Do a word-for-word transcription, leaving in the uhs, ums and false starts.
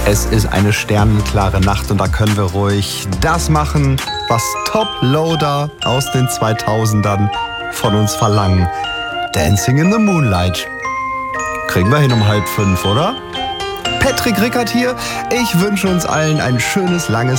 Es ist eine sternenklare Nacht und da können wir ruhig das machen, was Top-Loader aus den zweitausendern von uns verlangen. Dancing in the Moonlight. Kriegen wir hin um halb fünf, oder? Patrick Rickert hier. Ich wünsche uns allen ein schönes, langes